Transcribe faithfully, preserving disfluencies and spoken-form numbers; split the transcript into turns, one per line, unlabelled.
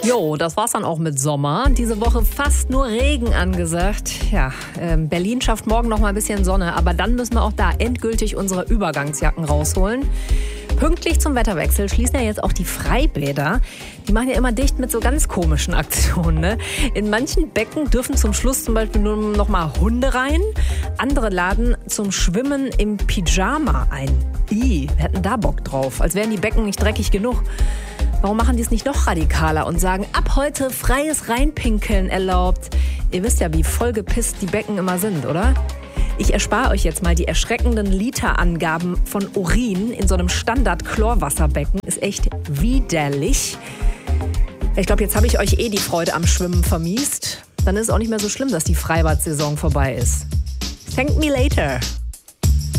Jo, das war's dann auch mit Sommer. Diese Woche fast nur Regen angesagt. Ja, ähm, Berlin schafft morgen noch mal ein bisschen Sonne, aber dann müssen wir auch da endgültig unsere Übergangsjacken rausholen. Pünktlich zum Wetterwechsel schließen ja jetzt auch die Freibäder. Die machen ja immer dicht mit so ganz komischen Aktionen, ne? In manchen Becken dürfen zum Schluss zum Beispiel nur noch mal Hunde rein. Andere laden zum Schwimmen im Pyjama ein. Ih, wir hätten da Bock drauf, als wären die Becken nicht dreckig genug. Warum machen die es nicht noch radikaler und sagen, ab heute freies Reinpinkeln erlaubt? Ihr wisst ja, wie vollgepisst die Becken immer sind, oder? Ich erspare euch jetzt mal die erschreckenden Literangaben von Urin in so einem Standard-Chlorwasserbecken. Ist echt widerlich. Ich glaube, jetzt habe ich euch eh die Freude am Schwimmen vermiest. Dann ist es auch nicht mehr so schlimm, dass die Freibad-Saison vorbei ist. Thank me later.